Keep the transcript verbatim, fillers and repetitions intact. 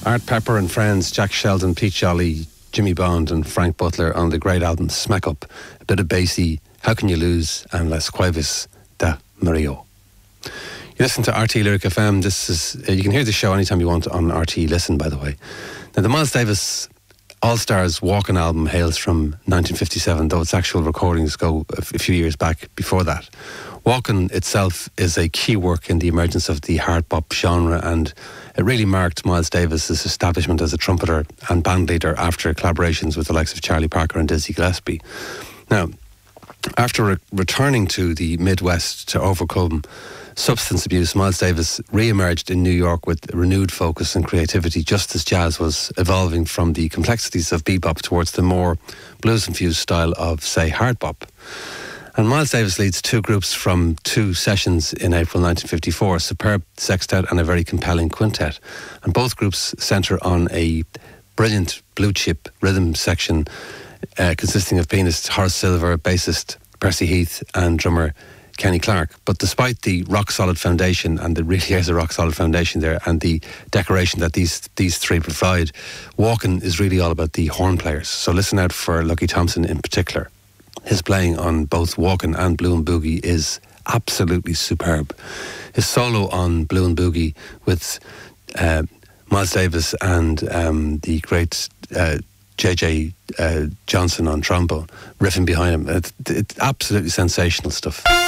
Art Pepper and Friends, Jack Sheldon, Pete Jolly, Jimmy Bond and Frank Butler on the great album Smack Up. A bit of bassy, How Can You Lose, and Las Cuevas da Mario. You listen to R T Lyric F M. This is, uh, you can hear the show anytime you want on R T Listen, by the way. Now, the Miles Davis All-Stars Walking album hails from nineteen fifty-seven, though its actual recordings go a, f- a few years back before that. Walking itself is a key work in the emergence of the hard bop genre, and it really marked Miles Davis's establishment as a trumpeter and band leader after collaborations with the likes of Charlie Parker and Dizzy Gillespie. Now, after re- returning to the Midwest to overcome substance abuse, Miles Davis re-emerged in New York with renewed focus and creativity, just as jazz was evolving from the complexities of bebop towards the more blues-infused style of, say, hard bop. And Miles Davis leads two groups from two sessions in April nineteen fifty-four, a superb sextet and a very compelling quintet. And both groups centre on a brilliant blue chip rhythm section uh, consisting of pianist Horace Silver, bassist Percy Heath and drummer Kenny Clark. But despite the rock-solid foundation, and there really is a rock-solid foundation there, and the decoration that these these three provide, Walking is really all about the horn players. So listen out for Lucky Thompson in particular. His playing on both Walking and Blue and Boogie is absolutely superb. His solo on Blue and Boogie with uh, Miles Davis and um, the great uh, J J uh, Johnson on trombone riffing behind him, it's, it's absolutely sensational stuff.